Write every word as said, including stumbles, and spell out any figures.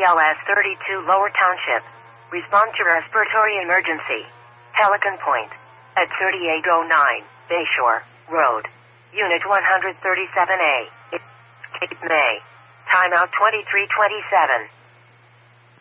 L S thirty-two Lower Township. Respond to respiratory emergency. Pelican Point. At thirty-eight oh nine Bayshore Road. Unit one thirty-seven A. Cape May. Timeout twenty-three twenty-seven.